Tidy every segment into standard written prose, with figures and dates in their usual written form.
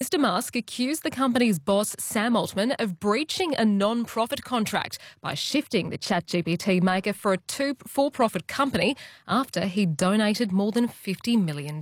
Mr Musk accused the company's boss, Sam Altman, of breaching a non-profit contract by shifting the ChatGPT maker for a for-profit company after he donated more than $50 million.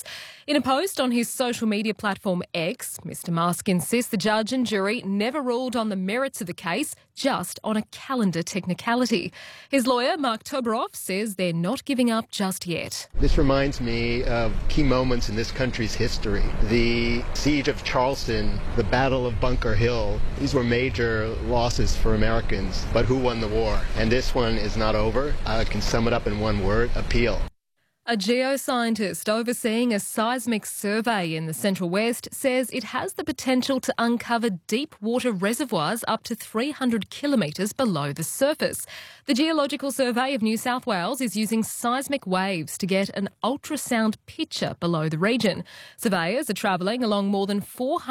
In a post on his social media platform X, Mr Musk insists the judge and jury never ruled on the merits of the case, just on a calendar technicality. His lawyer, Mark Toberoff, says they're not giving up just yet. This reminds me of key moments in this country's history. The Siege of Charleston, the Battle of Bunker Hill. These were major losses for Americans, but who won the war? And this one is not over. I can sum it up in one word: appeal. A geoscientist overseeing a seismic survey in the Central West says it has the potential to uncover deep water reservoirs up to 300 kilometres below the surface. The Geological Survey of New South Wales is using seismic waves to get an ultrasound picture below the region. Surveyors are travelling along more than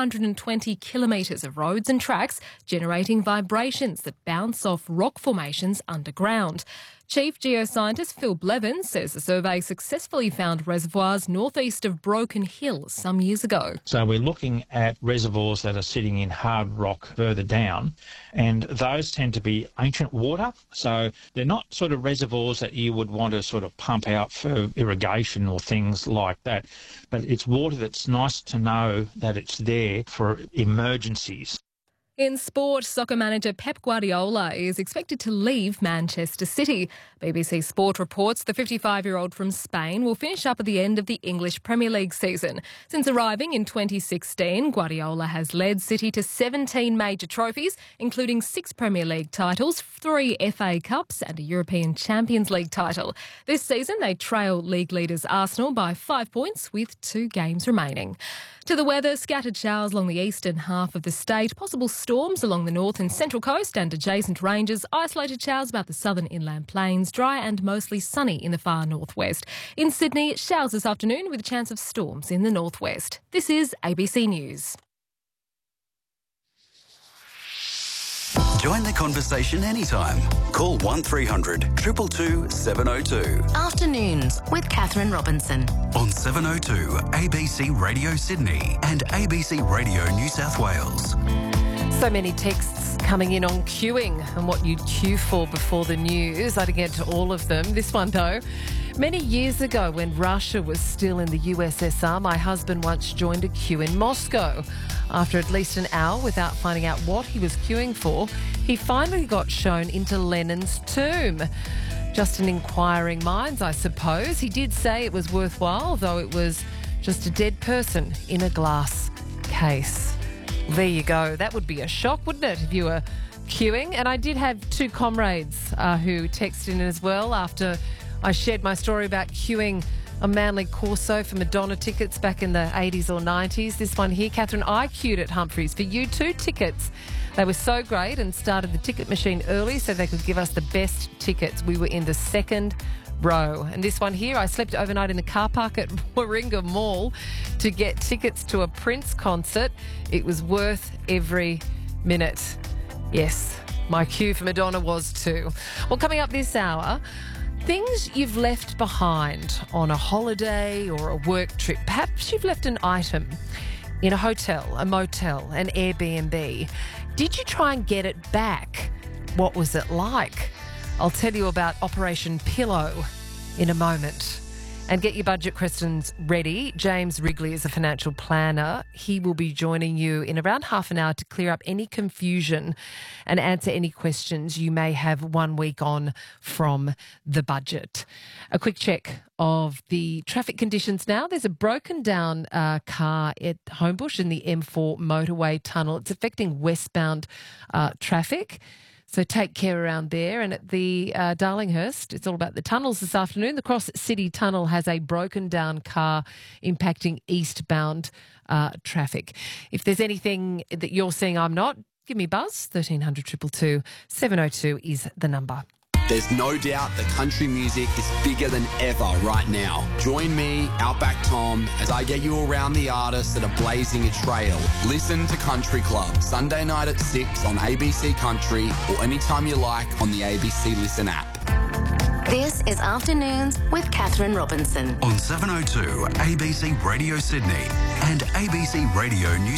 420 kilometres of roads and tracks, generating vibrations that bounce off rock formations underground. Chief Geoscientist Phil Blevins says the survey successfully found reservoirs northeast of Broken Hill some years ago. So we're looking at reservoirs that are sitting in hard rock further down, and those tend to be ancient water. So they're not sort of reservoirs that you would want to sort of pump out for irrigation or things like that. But it's water that's nice to know that it's there for emergencies. In sport, soccer manager Pep Guardiola is expected to leave Manchester City. BBC Sport reports the 55-year-old from Spain will finish up at the end of the English Premier League season. Since arriving in 2016, Guardiola has led City to 17 major trophies, including 6 Premier League titles, 3 FA Cups and a European Champions League title. This season, they trail league leaders Arsenal by 5 points with 2 games remaining. To the weather, scattered showers along the eastern half of the state, possible storms along the north and central coast and adjacent ranges, isolated showers about the southern inland plains, dry and mostly sunny in the far northwest. In Sydney, showers this afternoon with a chance of storms in the northwest. This is ABC News. Join the conversation anytime. Call 1300 222 702. Afternoons with Catherine Robinson. On 702 ABC Radio Sydney and ABC Radio New South Wales. So many texts coming in on queuing and what you'd queue for before the news. I didn't get to all of them. This one, though. Many years ago, when Russia was still in the USSR, my husband once joined a queue in Moscow. After at least an hour without finding out what he was queuing for, he finally got shown into Lenin's tomb. Just in inquiring minds, I suppose. He did say it was worthwhile, though it was just a dead person in a glass case. There you go. That would be a shock, wouldn't it, if you were queuing? And I did have 2 comrades who texted in as well after I shared my story about queuing a Manly Corso for Madonna tickets back in the 80s or 90s. This one here, Catherine, I queued at Humphreys for U2 tickets. They were so great and started the ticket machine early so they could give us the best tickets. We were in the second row. And this one here, I slept overnight in the car park at Warringah Mall to get tickets to a Prince concert. It was worth every minute. Yes, my queue for Madonna was too. Well, coming up this hour, things you've left behind on a holiday or a work trip. Perhaps you've left an item in a hotel, a motel, an Airbnb. Did you try and get it back? What was it like? I'll tell you about Operation Pillow in a moment. And get your budget questions ready. James Wrigley is a financial planner. He will be joining you in around half an hour to clear up any confusion and answer any questions you may have 1 week on from the budget. A quick check of the traffic conditions now. There's a broken down car at Homebush in the M4 motorway tunnel. It's affecting westbound traffic. So take care around there. And at the Darlinghurst, it's all about the tunnels this afternoon. The Cross City Tunnel has a broken down car impacting eastbound traffic. If there's anything that you're seeing I'm not, give me a buzz. 1300 222 702 is the number. There's no doubt that country music is bigger than ever right now. Join me, Outback Tom, as I get you around the artists that are blazing a trail. Listen to Country Club, Sunday night at 6 on ABC Country or anytime you like on the ABC Listen app. This is Afternoons with Catherine Robinson. On 702 ABC Radio Sydney and ABC Radio New